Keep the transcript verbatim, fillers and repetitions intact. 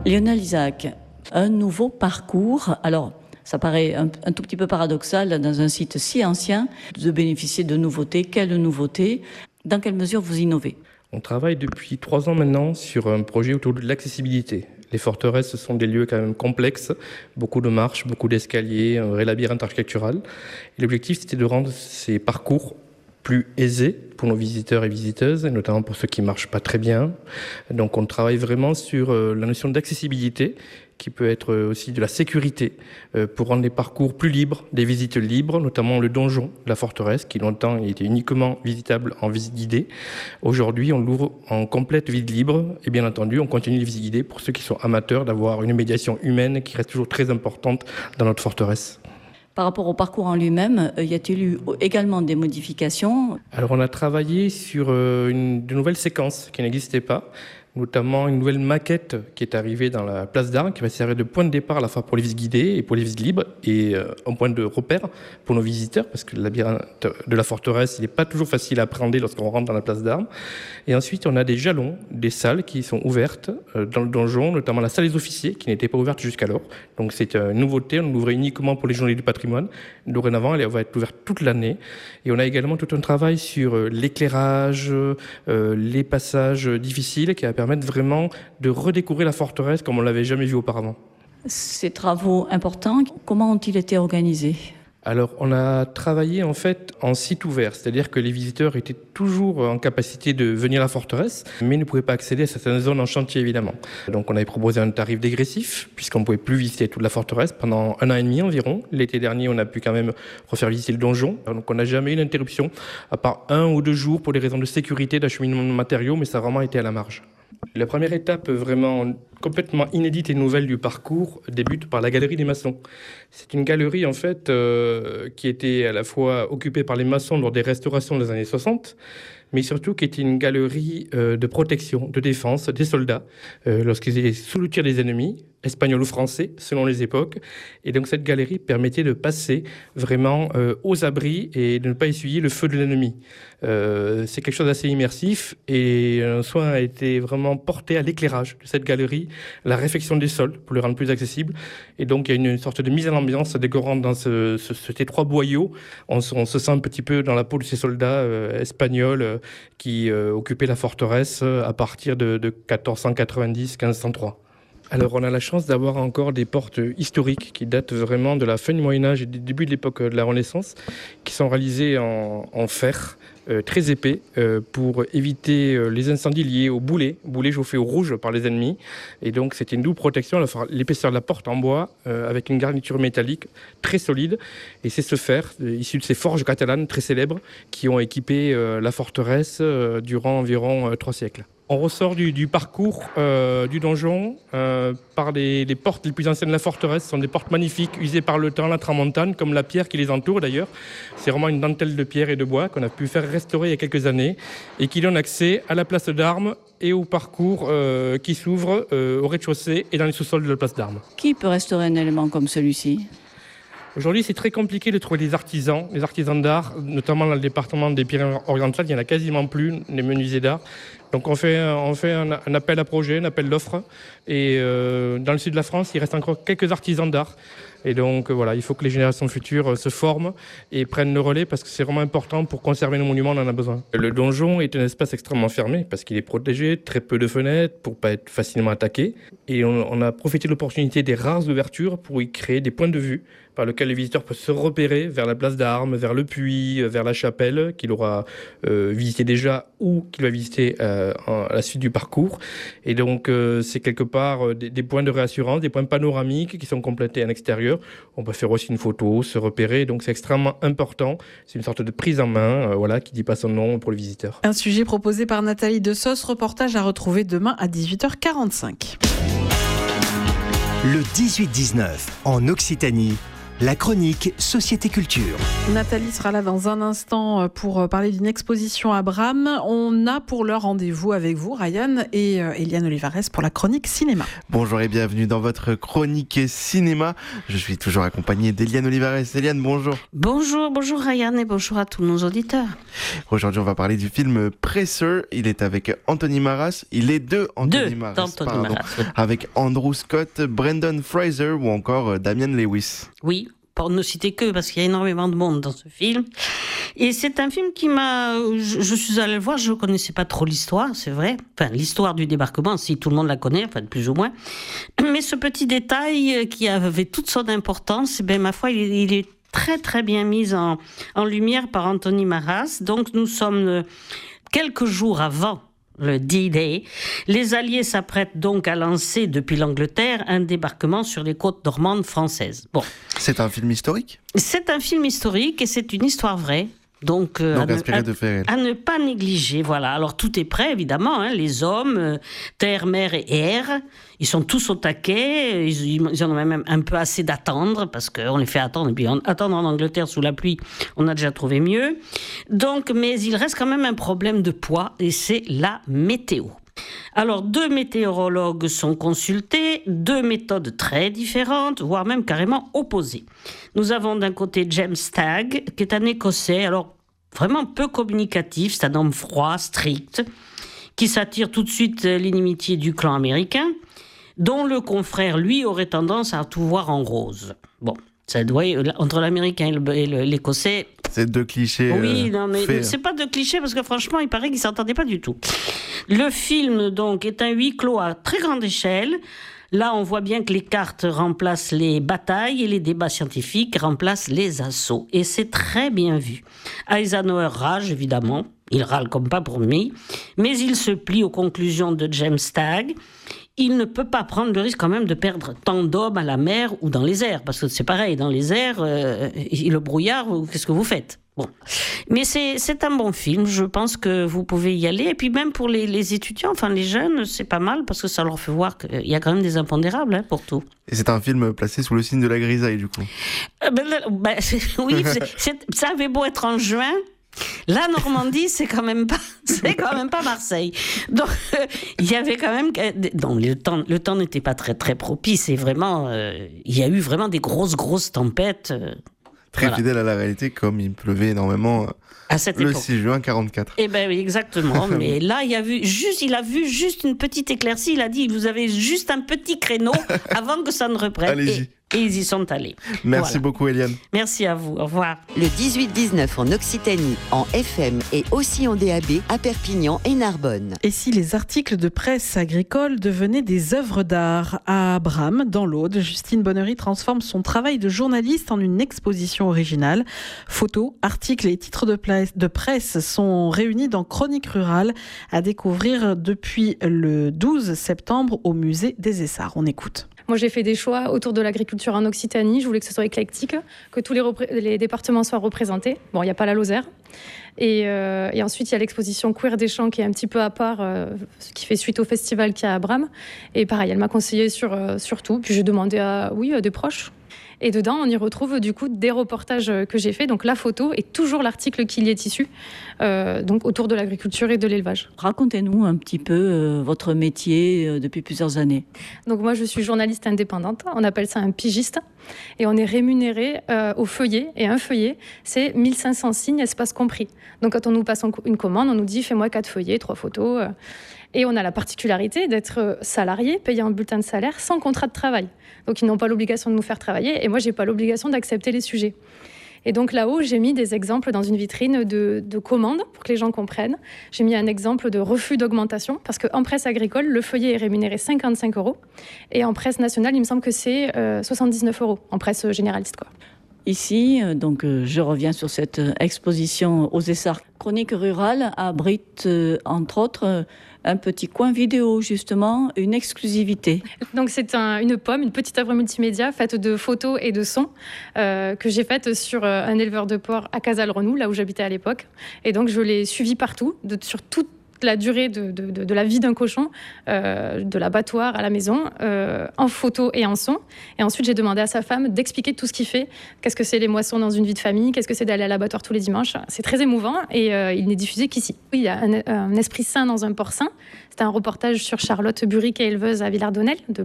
Lionel Isaac, un nouveau parcours. Alors, ça paraît un, un tout petit peu paradoxal dans un site si ancien de bénéficier de nouveautés. Quelles nouveautés ? Dans quelle mesure vous innovez ? On travaille depuis trois ans maintenant sur un projet autour de l'accessibilité. Les forteresses, ce sont des lieux quand même complexes, beaucoup de marches, beaucoup d'escaliers, un vrai labyrinthe architectural. Et l'objectif, c'était de rendre ces parcours plus aisés pour nos visiteurs et visiteuses, et notamment pour ceux qui ne marchent pas très bien. Donc on travaille vraiment sur la notion d'accessibilité, qui peut être aussi de la sécurité, pour rendre les parcours plus libres, des visites libres, notamment le donjon, la forteresse, qui longtemps était uniquement visitable en visite guidée. Aujourd'hui, on l'ouvre en complète visite libre, et bien entendu, on continue les visites guidées pour ceux qui sont amateurs d'avoir une médiation humaine qui reste toujours très importante dans notre forteresse. Par rapport au parcours en lui-même, y a-t-il eu également des modifications ? Alors on a travaillé sur une, de nouvelles séquences qui n'existaient pas, notamment une nouvelle maquette qui est arrivée dans la place d'Armes, qui va servir de point de départ à la fois pour les visites guidées et pour les visites libres, et euh, un point de repère pour nos visiteurs, parce que le labyrinthe de la forteresse, il n'est pas toujours facile à appréhender lorsqu'on rentre dans la place d'Armes. Et ensuite, on a des jalons, des salles qui sont ouvertes euh, dans le donjon, notamment la salle des officiers, qui n'était pas ouverte jusqu'alors. Donc c'est une nouveauté, on l'ouvrait uniquement pour les journées du patrimoine. Dorénavant, elle va être ouverte toute l'année. Et on a également tout un travail sur euh, l'éclairage, euh, les passages difficiles, qui va permettre permettre vraiment de redécouvrir la forteresse comme on ne l'avait jamais vue auparavant. Ces travaux importants, comment ont-ils été organisés ? Alors, on a travaillé en fait en site ouvert, c'est-à-dire que les visiteurs étaient toujours en capacité de venir à la forteresse, mais ne pouvaient pas accéder à certaines zones en chantier, évidemment. Donc, on avait proposé un tarif dégressif, puisqu'on ne pouvait plus visiter toute la forteresse pendant un an et demi environ. L'été dernier, on a pu quand même refaire visiter le donjon. Donc, on n'a jamais eu d'interruption, à part un ou deux jours pour des raisons de sécurité, d'acheminement de matériaux, mais ça a vraiment été à la marge. La première étape vraiment complètement inédite et nouvelle du parcours débute par la Galerie des Maçons. C'est une galerie en fait euh, qui était à la fois occupée par les maçons lors des restaurations des années soixante, mais surtout qui était une galerie euh, de protection, de défense des soldats euh, lorsqu'ils étaient sous le tir des ennemis, espagnols ou français, selon les époques. Et donc cette galerie permettait de passer vraiment euh, aux abris et de ne pas essuyer le feu de l'ennemi. Euh, c'est quelque chose d'assez immersif et un soin a été vraiment porté à l'éclairage de cette galerie, la réfection des sols pour le rendre plus accessible. Et donc il y a une, une sorte de mise en ambiance décorant dans ce, ce, cet étroit boyau. On, on se sent un petit peu dans la peau de ces soldats euh, espagnols euh, qui euh, occupaient la forteresse à partir de, de quatorze cent quatre-vingt-dix à quinze cent trois. Alors on a la chance d'avoir encore des portes historiques qui datent vraiment de la fin du Moyen-Âge et du début de l'époque de la Renaissance, qui sont réalisées en, en fer euh, très épais euh, pour éviter euh, les incendies liés au boulet, boulet chauffé au rouge par les ennemis. Et donc c'était une double protection, l'épaisseur de la porte en bois euh, avec une garniture métallique très solide. Et c'est ce fer, euh, issu de ces forges catalanes très célèbres, qui ont équipé euh, la forteresse euh, durant environ euh, trois siècles. On ressort du, du parcours euh, du donjon euh, par les, les portes les plus anciennes de la forteresse. Ce sont des portes magnifiques, usées par le temps, la tramontane, comme la pierre qui les entoure d'ailleurs. C'est vraiment une dentelle de pierre et de bois qu'on a pu faire restaurer il y a quelques années et qui donne accès à la place d'Armes et au parcours euh, qui s'ouvre euh, au rez-de-chaussée et dans les sous-sols de la place d'Armes. Qui peut restaurer un élément comme celui-ci ? Aujourd'hui, c'est très compliqué de trouver des artisans, des artisans d'art, notamment dans le département des Pyrénées-Orientales, il n'y en a quasiment plus, des menuisiers d'art. Donc on fait, on fait un, un appel à projet, un appel d'offres. Et euh, dans le sud de la France, il reste encore quelques artisans d'art. Et donc voilà, il faut que les générations futures se forment et prennent le relais parce que c'est vraiment important pour conserver nos monuments, on en a besoin. Le donjon est un espace extrêmement fermé parce qu'il est protégé, très peu de fenêtres pour pas être facilement attaqué. Et on, on a profité de l'opportunité des rares ouvertures pour y créer des points de vue par lesquels le visiteur peut se repérer vers la place d'Armes, vers le puits, vers la chapelle qu'il aura euh, visité déjà ou qu'il va visiter euh, à la suite du parcours. Et donc euh, c'est quelque part euh, des, des points de réassurance, des points panoramiques qui sont complétés à l'extérieur. On peut faire aussi une photo, se repérer, donc c'est extrêmement important. C'est une sorte de prise en main, euh, voilà, qui dit pas son nom pour le visiteur. Un sujet proposé par Nathalie Dessos, reportage à retrouver demain à dix-huit heures quarante-cinq. Le dix-huit dix-neuf, en Occitanie, la chronique Société Culture. Nathalie sera là dans un instant pour parler d'une exposition à Bram. On a pour l'heure rendez-vous avec vous, Ryan et Eliane Olivares, pour la chronique cinéma. Bonjour et bienvenue dans votre chronique cinéma. Je suis toujours accompagné d'Eliane Olivares. Eliane, bonjour. Bonjour, bonjour Ryan et bonjour à tous nos auditeurs. Aujourd'hui, on va parler du film Presser. Il est avec Anthony Maras. Il est de Anthony Deux Maras, d'Anthony pardon, Maras, oui. Avec Andrew Scott, Brendan Fraser ou encore Damian Lewis. Oui, pour ne citer que, parce qu'il y a énormément de monde dans ce film. Et c'est un film qui m'a... Je, je suis allée le voir, je ne connaissais pas trop l'histoire, c'est vrai. Enfin, l'histoire du débarquement, si tout le monde la connaît, enfin, plus ou moins. Mais ce petit détail qui avait toute son importance, ben, ma foi, il, il est très très bien mis en, en lumière par Anthony Maras. Donc nous sommes quelques jours avant le D-Day. Les Alliés s'apprêtent donc à lancer depuis l'Angleterre un débarquement sur les côtes normandes françaises. Bon. C'est un film historique ? C'est un film historique et c'est une histoire vraie. Donc, euh, Donc à, inspiré ne, de faits réels. à ne pas négliger, voilà. Alors tout est prêt, évidemment, hein, les hommes, euh, terre, mer et air, ils sont tous au taquet, ils, ils en ont même un peu assez d'attendre, parce qu'on les fait attendre, et puis on, attendre en Angleterre sous la pluie, on a déjà trouvé mieux. Donc, mais il reste quand même un problème de poids, et c'est la météo. Alors, deux météorologues sont consultés, deux méthodes très différentes, voire même carrément opposées. Nous avons d'un côté James Stagg, qui est un Écossais, alors vraiment peu communicatif, c'est un homme froid, strict, qui s'attire tout de suite l'inimitié du clan américain, dont le confrère, lui, aurait tendance à tout voir en rose. Bon, ça doit, entre l'Américain et l'Écossais... C'est deux clichés. Oui, euh, non, mais faits. c'est pas de clichés parce que franchement, il paraît qu'ils s'entendaient pas du tout. Le film, donc, est un huis clos à très grande échelle. Là, on voit bien que les cartes remplacent les batailles et les débats scientifiques remplacent les assauts. Et c'est très bien vu. Eisenhower rage, évidemment. Il râle comme pas pour lui. Mais il se plie aux conclusions de James Stagg. Il ne peut pas prendre le risque quand même de perdre tant d'hommes à la mer ou dans les airs. Parce que c'est pareil, dans les airs, euh, le brouillard, qu'est-ce que vous faites ? Bon. Mais c'est, c'est un bon film, je pense que vous pouvez y aller. Et puis même pour les, les étudiants, enfin les jeunes, c'est pas mal parce que ça leur fait voir qu'il y a quand même des impondérables hein, pour tout. Et c'est un film placé sous le signe de la grisaille, du coup. Euh, ben, ben, c'est, oui, c'est, c'est, ça avait beau être en juin. La Normandie, c'est quand même pas, c'est quand même pas Marseille. Donc, euh, il y avait quand même, non, le temps, le temps n'était pas très très propice. Et vraiment, euh, il y a eu vraiment des grosses grosses tempêtes. Euh, Très voilà. fidèle à la réalité, comme il pleuvait énormément à cette le époque. six juin quarante-quatre. Eh ben oui, exactement. Mais là, il a vu juste, il a vu juste une petite éclaircie. Il a dit, vous avez juste un petit créneau avant que ça ne reprenne. Allez-y. Et, et ils y sont allés. Merci Voilà. beaucoup, Eliane. Merci à vous. Au revoir. Le dix-huit dix-neuf en Occitanie, en F M et aussi en D A B à Perpignan et Narbonne. Et si les articles de presse agricole devenaient des œuvres d'art ? À Bram, dans l'Aude, Justine Bonnery transforme son travail de journaliste en une exposition originale. Photos, articles et titres de, pla- de presse sont réunis dans Chronique rurale à découvrir depuis le douze septembre au musée des Essarts. On écoute. Moi, j'ai fait des choix autour de l'agriculture en Occitanie. Je voulais que ce soit éclectique, que tous les, repré- les départements soient représentés. Bon, il n'y a pas la Lozère. Et, euh, et ensuite, il y a l'exposition Queer des Champs qui est un petit peu à part, euh, qui fait suite au festival qu'il y a à Bram. Et pareil, elle m'a conseillé sur, euh, sur tout. Puis j'ai demandé à oui, à des proches. Et dedans, on y retrouve du coup des reportages que j'ai faits, donc la photo et toujours l'article qui y est issu, euh, donc autour de l'agriculture et de l'élevage. Racontez-nous un petit peu euh, votre métier euh, depuis plusieurs années. Donc moi, je suis journaliste indépendante, on appelle ça un pigiste, et on est rémunéré euh, au feuillet, et un feuillet, c'est mille cinq cents signes, espace compris. Donc quand on nous passe une commande, on nous dit « fais-moi quatre feuillets, trois photos euh. ». Et on a la particularité d'être salarié, payé un bulletin de salaire, sans contrat de travail. Donc ils n'ont pas l'obligation de nous faire travailler, et moi, je n'ai pas l'obligation d'accepter les sujets. Et donc là-haut, j'ai mis des exemples dans une vitrine de, de commandes pour que les gens comprennent. J'ai mis un exemple de refus d'augmentation parce qu'en presse agricole, le feuillet est rémunéré cinquante-cinq euros et en presse nationale, il me semble que c'est euh, soixante-dix-neuf euros en presse généraliste, quoi. Ici, donc, je reviens sur cette exposition aux Essarts. Chronique rurale abrite, entre autres, un petit coin vidéo, justement, une exclusivité. Donc c'est un, une pomme, une petite œuvre multimédia faite de photos et de sons euh, que j'ai faite sur un éleveur de porc à Casal-Renou, là où j'habitais à l'époque. Et donc je l'ai suivi partout, de, sur toute la durée de, de, de, de la vie d'un cochon, euh, de l'abattoir à la maison, euh, en photo et en son. Et ensuite, j'ai demandé à sa femme d'expliquer tout ce qu'il fait. Qu'est-ce que c'est les moissons dans une vie de famille? Qu'est-ce que c'est d'aller à l'abattoir tous les dimanches? C'est très émouvant et euh, il n'est diffusé qu'ici. Oui, il y a un, un esprit sain dans un porc sain. C'était un reportage sur Charlotte Buric, éleveuse à Villardonnel, de